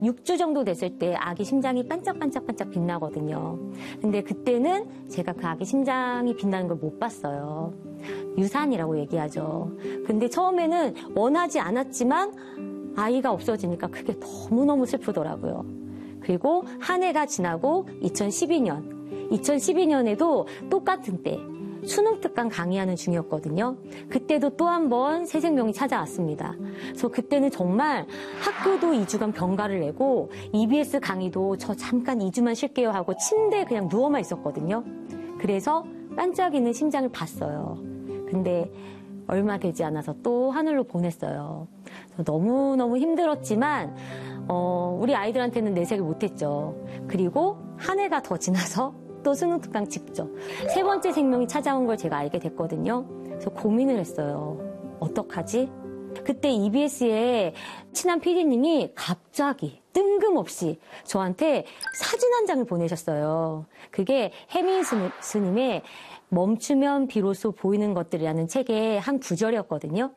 6주 정도 됐을 때 아기 심장이 반짝반짝반짝 빛나거든요. 근데 그때는 제가 그 아기 심장이 빛나는 걸 못 봤어요. 유산이라고 얘기하죠. 근데 처음에는 원하지 않았지만 아이가 없어지니까 그게 너무너무 슬프더라고요. 그리고 한 해가 지나고 2012년에도 똑같은 때 수능 특강 강의하는 중이었거든요. 그때도 또 한 번 새 생명이 찾아왔습니다. 그래서 그때는 정말 학교도 2주간 병가를 내고 EBS 강의도 저 잠깐 2주만 쉴게요 하고 침대에 그냥 누워만 있었거든요. 그래서 반짝이는 심장을 봤어요. 근데 얼마 되지 않아서 또 하늘로 보냈어요. 너무너무 힘들었지만 우리 아이들한테는 내색을 못했죠. 그리고 한 해가 더 지나서 또 수능 특강 직접 세 번째 생명이 찾아온 걸 제가 알게 됐거든요. 그래서 고민을 했어요. 어떡하지? 그때 EBS에 친한 PD님이 갑자기 뜬금없이 저한테 사진 한 장을 보내셨어요. 그게 해민 스님의 멈추면 비로소 보이는 것들이라는 책의 한 구절이었거든요.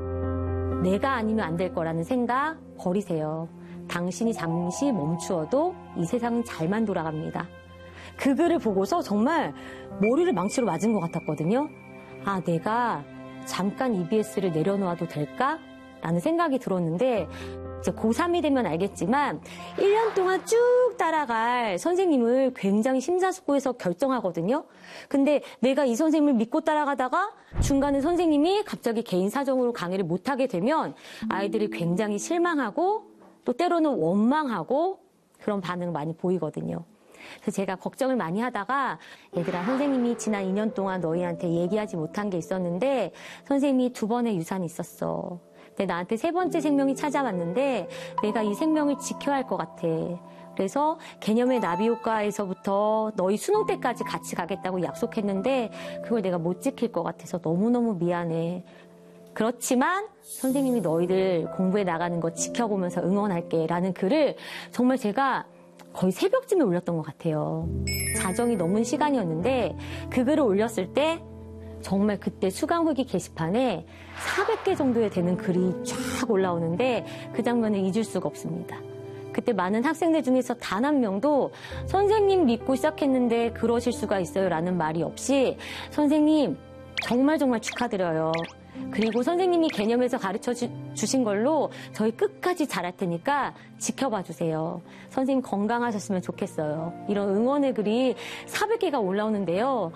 내가 아니면 안 될 거라는 생각 버리세요. 당신이 잠시 멈추어도 이 세상은 잘만 돌아갑니다. 그 글을 보고서 정말 머리를 망치로 맞은 것 같았거든요. 아, 내가 잠깐 EBS를 내려놓아도 될까? 라는 생각이 들었는데 이제 고3이 되면 알겠지만 1년 동안 쭉 따라갈 선생님을 굉장히 심사숙고해서 결정하거든요. 근데 내가 이 선생님을 믿고 따라가다가 중간에 선생님이 갑자기 개인 사정으로 강의를 못하게 되면 아이들이 굉장히 실망하고 또 때로는 원망하고 그런 반응을 많이 보이거든요. 그래서 제가 걱정을 많이 하다가 얘들아, 선생님이 지난 2년 동안 너희한테 얘기하지 못한 게 있었는데 선생님이 2번의 유산이 있었어. 근데 나한테 세 번째 생명이 찾아왔는데 내가 이 생명을 지켜야 할 것 같아. 그래서 개념의 나비 효과에서부터 너희 수능 때까지 같이 가겠다고 약속했는데 그걸 내가 못 지킬 것 같아서 너무너무 미안해. 그렇지만 선생님이 너희들 공부해 나가는 거 지켜보면서 응원할게 라는 글을 정말 제가 거의 새벽쯤에 올렸던 것 같아요. 자정이 넘은 시간이었는데 그 글을 올렸을 때 정말 그때 수강 후기 게시판에 400개 정도에 되는 글이 쫙 올라오는데 그 장면을 잊을 수가 없습니다. 그때 많은 학생들 중에서 단 한 명도 선생님 믿고 시작했는데 그러실 수가 있어요 라는 말이 없이 선생님 정말 축하드려요. 그리고 선생님이 개념에서 가르쳐 주신 걸로 저희 끝까지 잘할 테니까 지켜봐 주세요. 선생님 건강하셨으면 좋겠어요. 이런 응원의 글이 400개가 올라오는데요.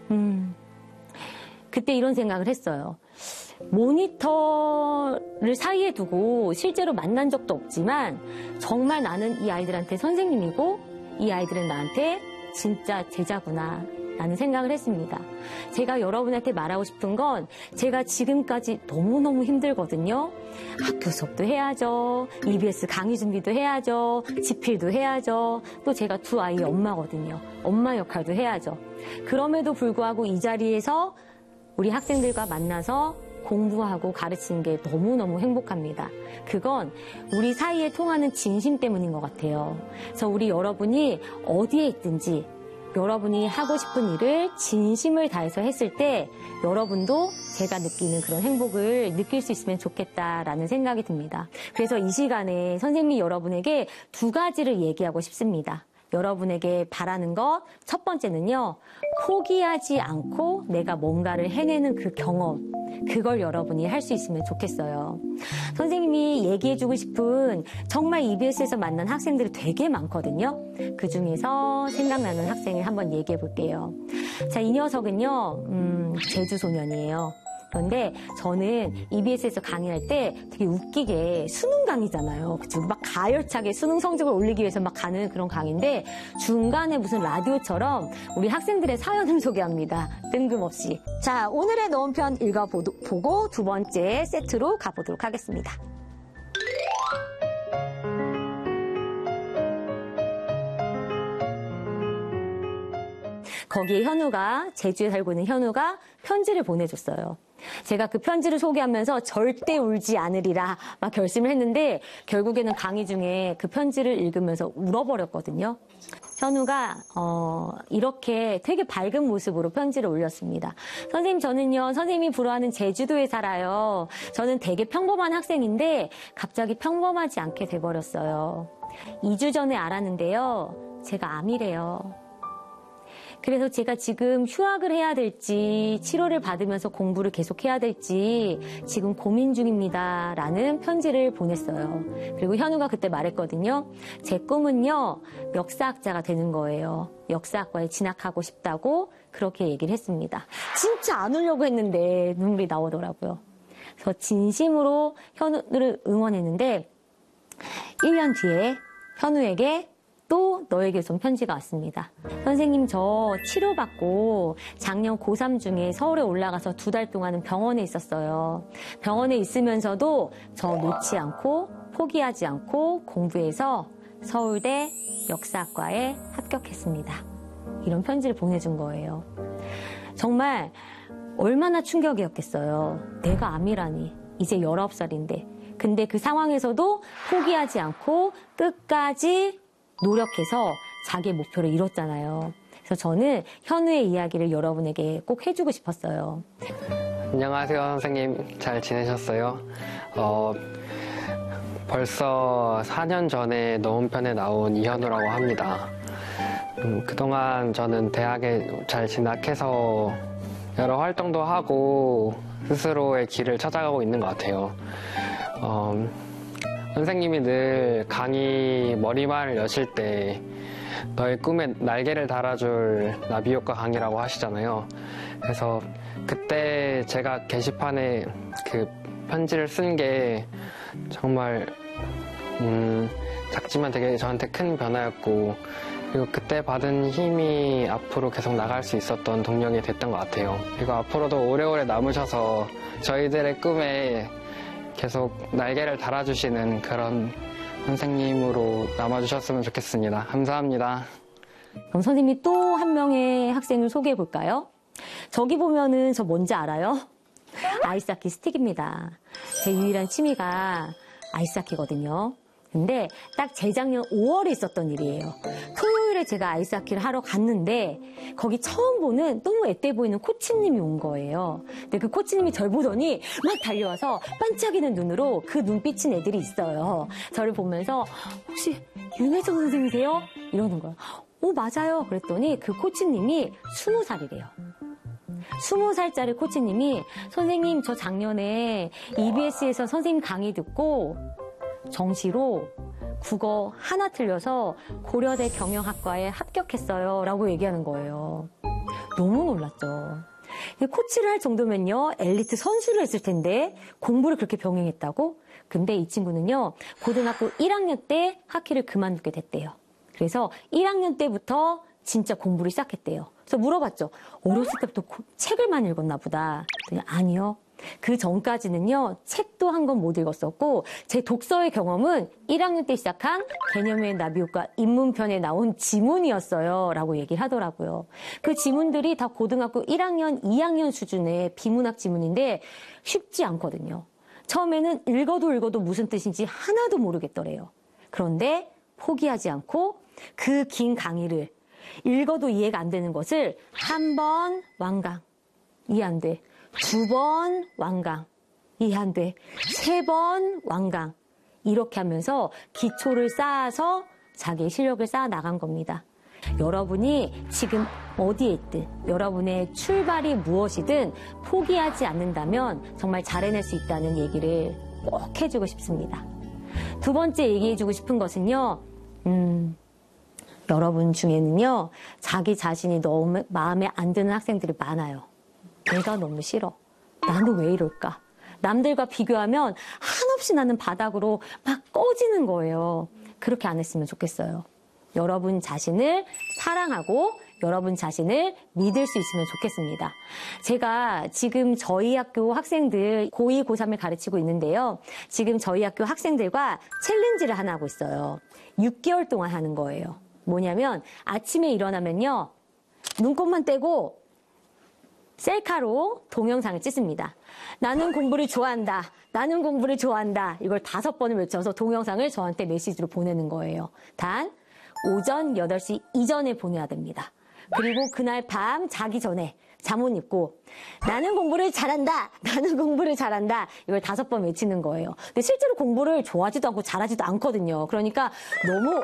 그때 이런 생각을 했어요. 모니터를 사이에 두고 실제로 만난 적도 없지만 정말 나는 이 아이들한테 선생님이고 이 아이들은 나한테 진짜 제자구나 라는 생각을 했습니다. 제가 여러분한테 말하고 싶은 건 제가 지금까지 너무너무 힘들거든요. 학교 수업도 해야죠. EBS 강의 준비도 해야죠. 지필도 해야죠. 또 제가 2 아이의 엄마거든요. 엄마 역할도 해야죠. 그럼에도 불구하고 이 자리에서 우리 학생들과 만나서 공부하고 가르치는 게 너무너무 행복합니다. 그건 우리 사이에 통하는 진심 때문인 것 같아요. 그래서 우리 여러분이 어디에 있든지 여러분이 하고 싶은 일을 진심을 다해서 했을 때 여러분도 제가 느끼는 그런 행복을 느낄 수 있으면 좋겠다라는 생각이 듭니다. 그래서 이 시간에 선생님이 여러분에게 2가지를 얘기하고 싶습니다. 여러분에게 바라는 것, 첫 번째는요, 포기하지 않고 내가 뭔가를 해내는 그 경험, 그걸 여러분이 할 수 있으면 좋겠어요. 선생님이 얘기해주고 싶은 정말 EBS에서 만난 학생들이 되게 많거든요. 그 중에서 생각나는 학생을 한번 얘기해 볼게요. 자, 이 녀석은요, 제주 소년이에요. 그런데 저는 EBS에서 강의할 때 되게 웃기게 수능 강의잖아요. 그쵸? 막 가열차게 수능 성적을 올리기 위해서 막 가는 그런 강의인데 중간에 무슨 라디오처럼 우리 학생들의 사연을 소개합니다. 뜬금없이. 자, 오늘의 넣은편 읽어보고 2번째 세트로 가보도록 하겠습니다. 거기에 현우가, 제주에 살고 있는 현우가 편지를 보내줬어요. 제가 그 편지를 소개하면서 절대 울지 않으리라 막 결심을 했는데 결국에는 강의 중에 그 편지를 읽으면서 울어버렸거든요. 현우가 이렇게 되게 밝은 모습으로 편지를 올렸습니다. 선생님, 저는요, 선생님이 부러워하는 제주도에 살아요. 저는 되게 평범한 학생인데 갑자기 평범하지 않게 돼버렸어요. 2주 전에 알았는데요. 제가 암이래요. 그래서 제가 지금 휴학을 해야 될지 치료를 받으면서 공부를 계속해야 될지 지금 고민 중입니다. 라는 편지를 보냈어요. 그리고 현우가 그때 말했거든요. 제 꿈은요. 역사학자가 되는 거예요. 역사학과에 진학하고 싶다고 그렇게 얘기를 했습니다. 진짜 안 울려고 했는데 눈물이 나오더라고요. 그래서 진심으로 현우를 응원했는데 1년 뒤에 현우에게 또 너에게서 온 편지가 왔습니다. 선생님, 저 치료받고 작년 고3 중에 서울에 올라가서 2달 동안은 병원에 있었어요. 병원에 있으면서도 저 놓지 않고 포기하지 않고 공부해서 서울대 역사학과에 합격했습니다. 이런 편지를 보내준 거예요. 정말 얼마나 충격이었겠어요. 내가 암이라니. 이제 19살인데. 근데 그 상황에서도 포기하지 않고 끝까지 노력해서 자기의 목표를 이뤘잖아요. 그래서 저는 현우의 이야기를 여러분에게 꼭 해주고 싶었어요. 안녕하세요, 선생님. 잘 지내셨어요? 벌써 4년 전에 너음편에 나온 이현우라고 합니다. 그동안 저는 대학에 잘 진학해서 여러 활동도 하고 스스로의 길을 찾아가고 있는 것 같아요. 선생님이 늘 강의 머리말을 여실 때 너의 꿈에 날개를 달아줄 나비효과 강의라고 하시잖아요. 그래서 그때 제가 게시판에 그 편지를 쓴 게 정말 작지만 되게 저한테 큰 변화였고, 그리고 그때 받은 힘이 앞으로 계속 나갈 수 있었던 동력이 됐던 것 같아요. 그리고 앞으로도 오래오래 남으셔서 저희들의 꿈에 계속 날개를 달아주시는 그런 선생님으로 남아주셨으면 좋겠습니다. 감사합니다. 그럼 선생님이 또 한 명의 학생을 소개해 볼까요? 저기 보면은 저 뭔지 알아요? 아이스하키 스틱입니다. 제 유일한 취미가 아이스하키거든요. 근데 딱 재작년 5월에 있었던 일이에요. 토요일에 제가 아이스하키를 하러 갔는데 거기 처음 보는 너무 앳돼 보이는 코치님이 온 거예요. 근데 그 코치님이 절 보더니 막 달려와서 반짝이는 눈으로 그 눈 삐친 애들이 있어요. 저를 보면서 혹시 윤혜정 선생님이세요? 이러는 거예요. 맞아요. 그랬더니 그 코치님이 20살이래요. 20살짜리 코치님이 선생님 저 작년에 EBS에서 선생님 강의 듣고 정시로 국어 하나 틀려서 고려대 경영학과에 합격했어요 라고 얘기하는 거예요. 너무 놀랐죠. 코치를 할 정도면요 엘리트 선수를 했을 텐데 공부를 그렇게 병행했다고? 근데 이 친구는요 고등학교 1학년 때 하키를 그만두게 됐대요. 그래서 1학년 때부터 진짜 공부를 시작했대요. 그래서 물어봤죠. 어렸을 때부터 책을 많이 읽었나 보다. 아니요. 그 전까지는요, 책도 한 권 못 읽었었고, 제 독서의 경험은 1학년 때 시작한 개념의 나비효과 입문편에 나온 지문이었어요. 라고 얘기를 하더라고요. 그 지문들이 다 고등학교 1학년, 2학년 수준의 비문학 지문인데 쉽지 않거든요. 처음에는 읽어도 무슨 뜻인지 하나도 모르겠더래요. 그런데 포기하지 않고 그 긴 강의를 읽어도 이해가 안 되는 것을 한 번 완강, 이해 안 돼. 2번 완강, 이해 안 돼. 3번 완강. 이렇게 하면서 기초를 쌓아서 자기의 실력을 쌓아 나간 겁니다. 여러분이 지금 어디에 있든 여러분의 출발이 무엇이든 포기하지 않는다면 정말 잘 해낼 수 있다는 얘기를 꼭 해주고 싶습니다. 두 번째 얘기해주고 싶은 것은요. 여러분 중에는요. 자기 자신이 너무 마음에 안 드는 학생들이 많아요. 내가 너무 싫어. 나는 왜 이럴까? 남들과 비교하면 한없이 나는 바닥으로 막 꺼지는 거예요. 그렇게 안 했으면 좋겠어요. 여러분 자신을 사랑하고 여러분 자신을 믿을 수 있으면 좋겠습니다. 제가 지금 저희 학교 학생들 고2, 고3을 가르치고 있는데요. 지금 저희 학교 학생들과 챌린지를 하나 하고 있어요. 6개월 동안 하는 거예요. 뭐냐면 아침에 일어나면요. 눈곱만 떼고 셀카로 동영상을 찍습니다. 나는 공부를 좋아한다. 나는 공부를 좋아한다. 이걸 5번을 외쳐서 동영상을 저한테 메시지로 보내는 거예요. 단 오전 8시 이전에 보내야 됩니다. 그리고 그날 밤 자기 전에 잠옷 입고 나는 공부를 잘한다. 나는 공부를 잘한다. 이걸 5번 외치는 거예요. 근데 실제로 공부를 좋아하지도 않고 잘하지도 않거든요. 그러니까 너무